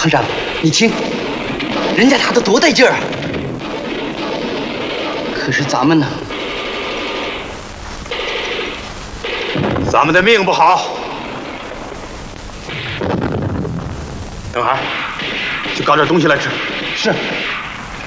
团长，你听，人家打的多带劲儿啊！可是咱们呢？ 咱们的命不好。小孩，去搞点东西来吃。 是。